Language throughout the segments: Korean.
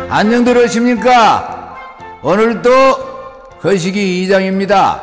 안녕들 하십니까? 오늘도 거시기 이장입니다.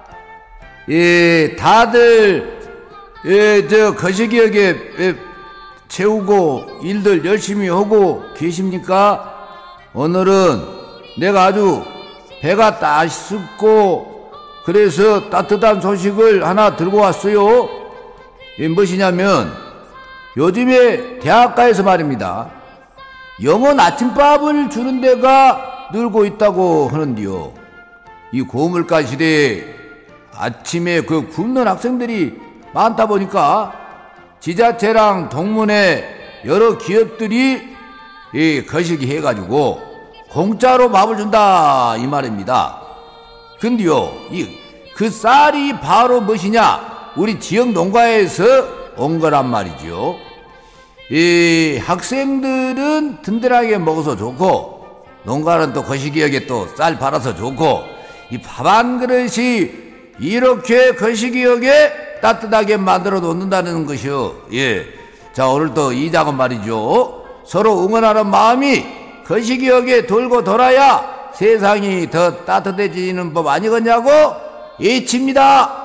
예, 다들 저 거시기역에 채우고 일들 열심히 하고 계십니까? 오늘은 내가 아주 배가 따숩고 그래서 따뜻한 소식을 하나 들고 왔어요. 무엇이냐면 요즘에 대학가에서 말입니다, 영원 아침밥을 주는 데가 늘고 있다고 하는데요. 이 고물가 시대에 아침에 그 굶는 학생들이 많다 보니까 지자체랑 동문회 여러 기업들이 이 거시기 해가지고 공짜로 밥을 준다 이 말입니다. 근데요, 그 쌀이 바로 무엇이냐? 우리 지역 농가에서 온 거란 말이죠. 이 학생들은 든든하게 먹어서 좋고 농가는 또 거시기역에 또 쌀 팔아서 좋고 이 밥 한 그릇이 이렇게 거시기역에 따뜻하게 만들어 놓는다는 것이요. 예. 자, 오늘 또 이장은 말이죠, 서로 응원하는 마음이 거시기역에 돌고 돌아야 세상이 더 따뜻해지는 법 아니겠냐고 외칩니다.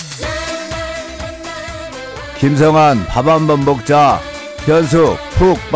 김성한 밥 한번 먹자. 현숙 푹